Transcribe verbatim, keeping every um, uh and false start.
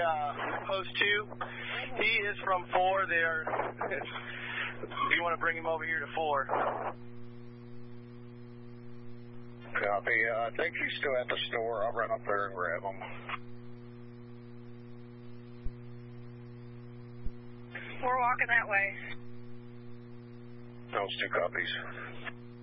uh, post two. He is from four. They are. You want to bring him over here to four? Copy. Uh, I think he's still at the store. I'll run up there and grab him. We're walking that way. Those two copies.